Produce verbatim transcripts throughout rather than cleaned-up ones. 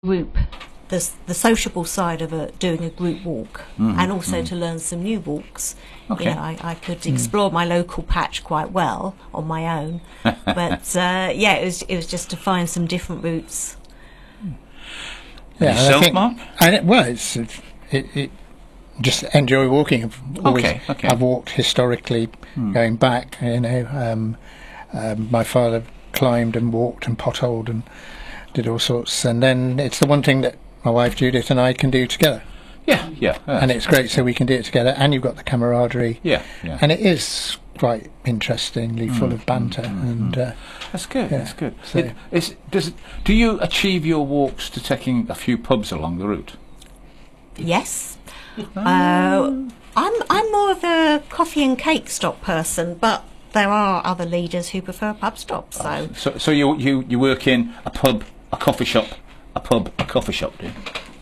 group, the, the sociable side of a, doing a group walk, mm, and also mm. to learn some new walks. Okay. You know, I, I could explore mm. my local patch quite well on my own, but uh, yeah, it was it was just to find some different routes. Yeah, yourself, I think, Mark? I, well, it's it, it just enjoy walking. I've always, okay, okay. I've walked historically, hmm. going back. You know, um, um, my father climbed and walked and potholed and did all sorts, and then it's the one thing that my wife Judith and I can do together. Yeah, yeah, yeah. And it's great, so we can do it together, and you've got the camaraderie. Yeah, yeah. And it is quite interestingly mm, full of banter, mm, and uh, that's good. Yeah, that's good. So It, is, does it, do you achieve your walks to taking a few pubs along the route? Yes. Uh, I'm I'm more of a coffee and cake stop person, but there are other leaders who prefer pub stops. So, so, so you you you work in a pub, a coffee shop, a pub, a coffee shop, do you?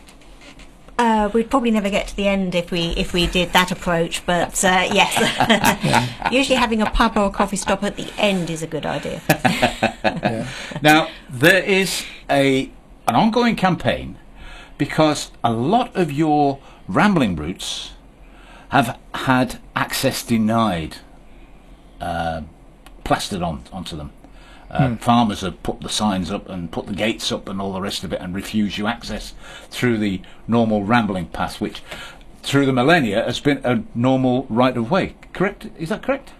Uh, we'd probably never get to the end if we if we did that approach, but uh, yes, usually having a pub or a coffee stop at the end is a good idea. yeah. Now there is a an ongoing campaign because a lot of your rambling routes have had access denied uh, plastered on onto them. Uh, hmm. Farmers have put the signs up and put the gates up and all the rest of it and refuse you access through the normal rambling path, which through the millennia has been a normal right of way. Correct? Is that correct?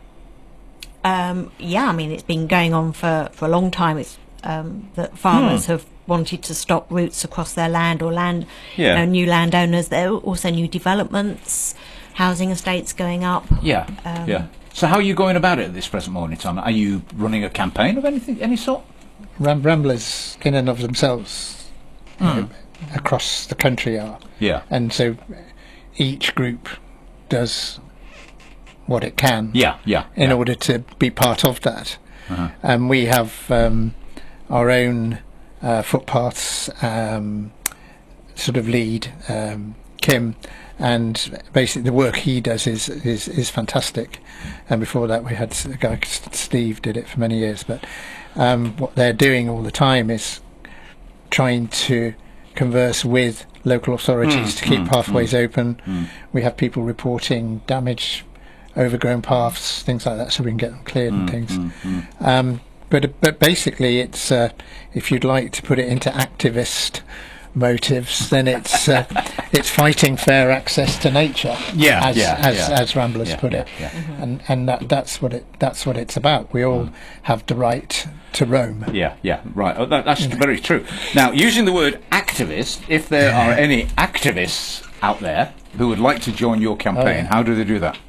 Um, yeah, I mean, it's been going on for, for a long time. It's um, that farmers hmm. have wanted to stop routes across their land or land, yeah. you know, new landowners. There are also new developments, housing estates going up. Yeah, um, yeah. So how are you going about it at this present moment in time? Are you running a campaign of anything, any sort? Ram- ramblers in and of themselves mm. you know, across the country are. Yeah. And so each group does what it can yeah, yeah, in yeah. order to be part of that. Uh-huh. And we have um, our own uh, footpaths um, sort of lead, um, Kim, and basically the work he does is, is, is fantastic. And before that we had a guy, Steve, did it for many years. But um, what they're doing all the time is trying to converse with local authorities mm, to keep mm, pathways mm, open. Mm. We have people reporting damage, overgrown paths, things like that, so we can get them cleared mm, and things. Mm, mm. Um, but but basically it's, uh, if you'd like to put it into activist motives, then it's uh, it's fighting fair access to nature, yeah, as yeah, as, yeah. as Ramblers yeah, put yeah, it, yeah. Mm-hmm. and and that that's what it that's what it's about. We all mm. have the right to roam. Yeah, yeah, right. Oh, that, that's very true. Now, using the word activist, if there are any activists out there who would like to join your campaign, oh, yeah. how do they do that?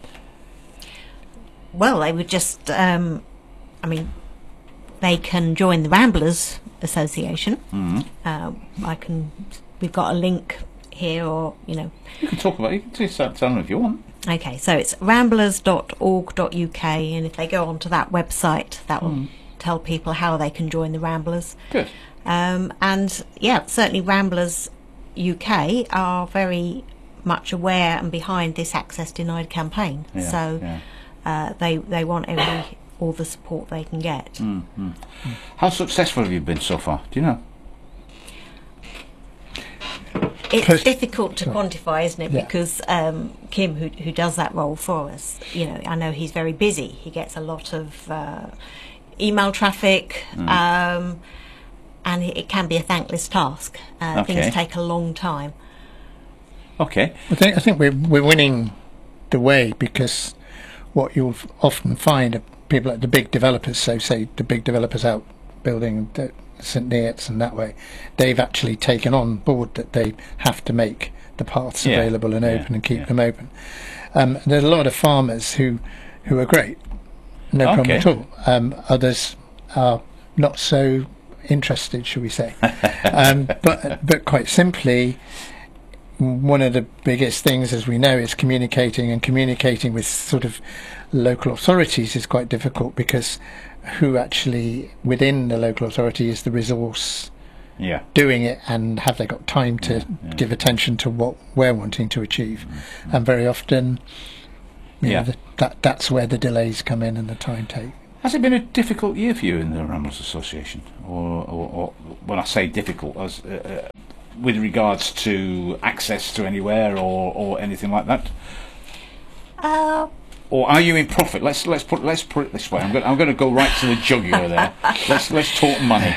Well, they would just, um, I mean, they can join the Ramblers Association. Mm-hmm. Uh, I can. We've got a link here, or you know. You can talk about it. You can tell them if you want. Okay, so it's ramblers dot org dot U K, and if they go onto that website, that will mm. tell people how they can join the Ramblers. Good. Um, and yeah, certainly Ramblers U K are very much aware and behind this Access Denied campaign. Yeah, so yeah. Uh, they they want every. all the support they can get. Mm, mm. How successful have you been so far? Do you know? It's First, difficult to quantify, isn't it? Yeah. Because um, Kim, who who does that role for us, you know, I know he's very busy. He gets a lot of uh, email traffic, mm. um, and it, it can be a thankless task. Uh, okay. Things take a long time. Okay. I think I think we're we're winning the way, because what you'll often find are people like the big developers, so say the big developers out building the St Neots and that way, they've actually taken on board that they have to make the paths yeah. available and yeah. open and keep yeah. them open. Um, there's a lot of farmers who who are great, no okay. problem at all. Um, others are not so interested, shall we say. um, but but quite simply, one of the biggest things, as we know, is communicating, and communicating with sort of local authorities is quite difficult, because who actually within the local authority is the resource yeah. doing it, and have they got time to yeah, yeah. give attention to what we're wanting to achieve? Mm-hmm. And very often, you yeah. know, the, that that's where the delays come in and the time take. Has it been a difficult year for you in the Ramblers Association, or, or, or when I say difficult, as uh, with regards to access to anywhere or, or anything like that? Uh, Or are you in profit? Let's let's put let's put it this way. I'm going I'm going to go right to the jugular there. Let's let's talk money.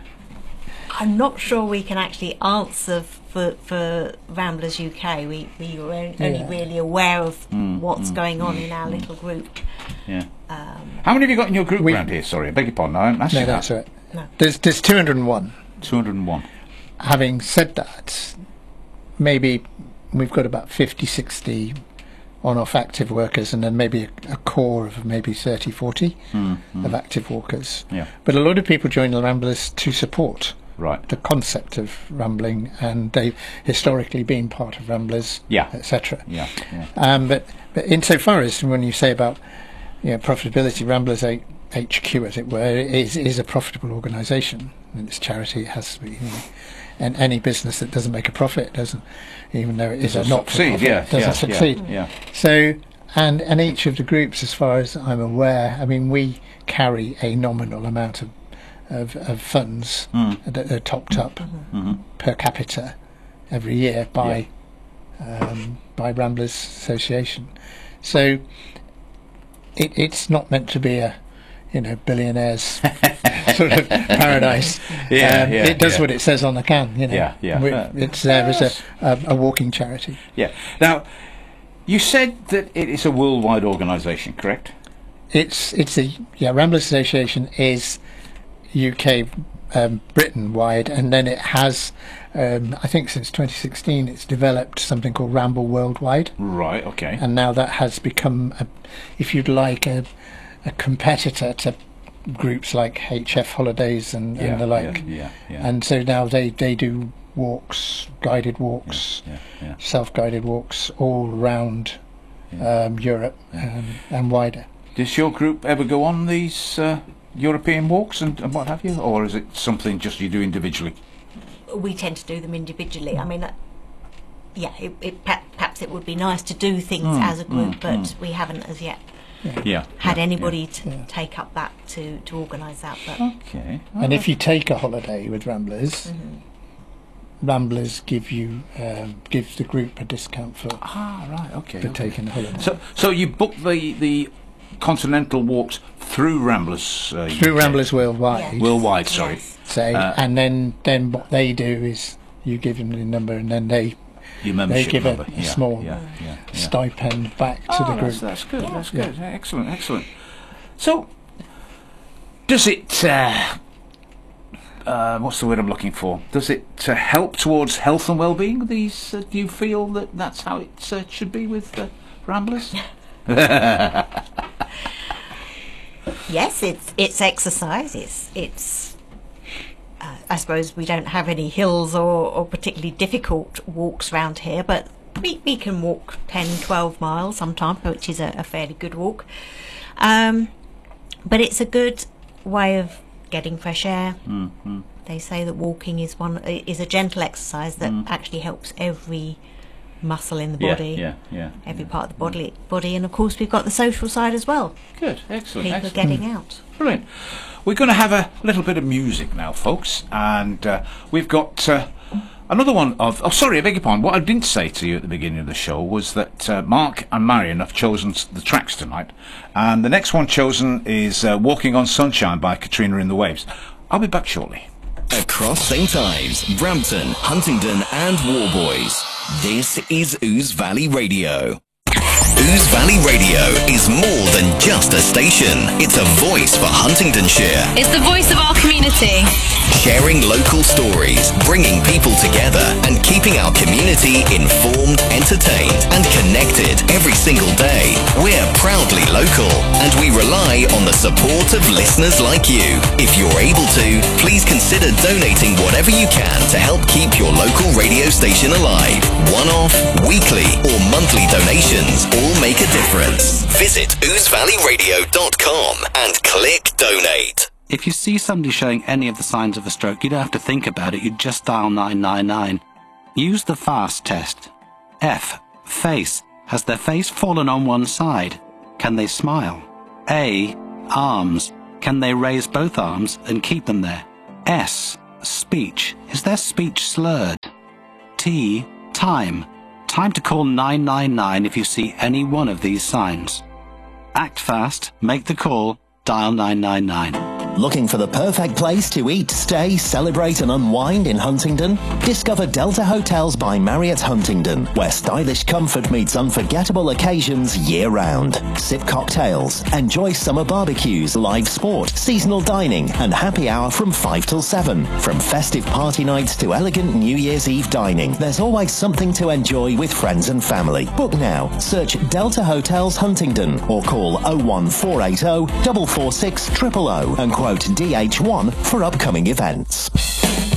I'm not sure we can actually answer for for Ramblers U K. We we were only Yeah. really aware of Mm, what's mm, going on mm, in our mm. little group. Yeah. Um, How many have you got in your group We- around here? Sorry, I beg your pardon. I haven't asked No, you that's that. right. No. There's there's two hundred and one. Two hundred and one. Having said that, maybe we've got about fifty, sixty on-off active workers, and then maybe a, a core of maybe thirty, forty Mm, mm. of active walkers. Yeah. But a lot of people join the Ramblers to support Right. the concept of rambling, and they've historically been part of Ramblers, Yeah. et cetera. Yeah. Yeah. Um, but, but insofar as when you say about you know, profitability, Ramblers H- HQ, as it were, is is a profitable organisation. And it's charity; it has to be. You know, and any business that doesn't make a profit doesn't, even though it is a Doesn't not succeed. Yeah. doesn't yeah, succeed. Yeah. yeah. So, and and each of the groups, as far as I'm aware, I mean, we carry a nominal amount of of, of funds Mm. that are topped up hmm per capita every year by um, by Ramblers Association. So it, it's not meant to be a you know billionaires sort of paradise. Yeah, um, yeah, it does yeah. what it says on the can. You know, Yeah, yeah. We- Uh, it's there as a, a, a walking charity. Yeah. Now, you said that it is a worldwide organisation, correct? It's it's a yeah. Ramblers Association is U K, um, Britain wide, and then it has, um, I think since twenty sixteen, it's developed something called Ramble Worldwide, Right. Okay. and now that has become, a, if you'd like, a, a competitor to groups like H F Holidays and, yeah, and the like. Yeah. Yeah. yeah. And so now they they do walks, guided walks, yeah. Yeah. self-guided walks all around Yeah. um, Europe um, and wider. Does your group ever go on these uh, European walks and, and what have you, or is it something just you do individually? we tend to do them individually. I mean, uh, yeah, it, it, perha- perhaps it would be nice to do things Mm, as a group, mm, but mm. we haven't as yet Yeah. had yeah, anybody to Yeah. take up that to, to organise that. But yeah. Okay. And if you take a holiday with Ramblers, Ramblers give you um, gives the group a discount for, Ah, right. Okay. for okay. taking the holiday. So, so you book the the continental walks through Ramblers. Uh, Through U K? Ramblers Worldwide, Yeah. Worldwide. Sorry. Yes. say, Uh, and then then what they do is you give them the number, and then they Your membership give a- number. a yeah, small yeah, yeah, yeah. stipend back to Oh, the that's, group. that's good. Yeah. That's good. Excellent. Excellent. So, does it? Uh, uh, what's the word I'm looking for? Does it uh, help towards health and well-being? These? Uh, do you feel that that's how it uh, should be with uh, Ramblers? yes, it's it's exercise. It's it's. Uh, I suppose we don't have any hills or, or particularly difficult walks around here, but we, we can walk ten, twelve miles sometimes, which is a, a fairly good walk. Um, but it's a good way of getting fresh air. Mm-hmm. They say that walking is one is a gentle exercise that actually helps every muscle in the Yeah, body, yeah, yeah. every yeah. part of the body. Body, and of course we've got the social side as well. Good. Excellent. People excellent. getting out. Brilliant. We're going to have a little bit of music now, folks, and uh, we've got uh, another one of... Oh, sorry, I beg your pardon. What I didn't say to you at the beginning of the show was that uh, Mark and Marion have chosen s- the tracks tonight, and the next one chosen is uh, Walking on Sunshine by Katrina in the Waves. I'll be back shortly. Across Saint Ives, Brampton, Huntingdon and Warboys. This is Ouse Valley Radio. Ouse Valley Radio is more than just a station. It's a voice for Huntingdonshire. It's the voice of our community. Sharing local stories, bringing people together and keeping our community informed, entertained and connected every single day. We're proudly local and we rely on the support of listeners like you. If you're able to, please consider donating whatever you can to help keep your local radio station alive. One-off, weekly or monthly donations all make a difference. Visit ouse valley radio dot com and click donate. If you see somebody showing any of the signs of a stroke, you don't have to think about it, you just dial nine nine nine. Use the FAST test. F. Face. Has their face fallen on one side? Can they smile? A. Arms. Can they raise both arms and keep them there? S. Speech. Is their speech slurred? T. Time. Time to call nine nine nine if you see any one of these signs. Act fast, make the call, dial nine nine nine. Looking for the perfect place to eat, stay, celebrate and unwind in Huntingdon? Discover Delta Hotels by Marriott Huntingdon, where stylish comfort meets unforgettable occasions year-round. Sip cocktails, enjoy summer barbecues, live sport, seasonal dining and happy hour from five till seven. From festive party nights to elegant New Year's Eve dining, there's always something to enjoy with friends and family. Book now. Search Delta Hotels Huntingdon or call oh one four eight oh, four four six, zero zero zero and quote D H one for upcoming events.